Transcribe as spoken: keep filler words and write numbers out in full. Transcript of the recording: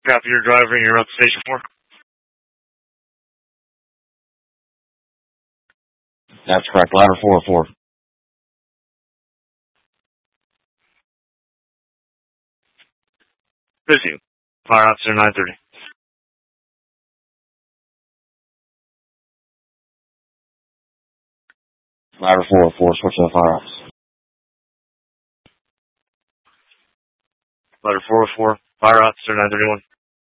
Copy your driver and you're up to station four. That's correct. Ladder four oh four. Busy. Fire officer nine thirty. Ladder four oh four, switch to the fire office. Ladder four oh four. Fire officer nine thirty-one.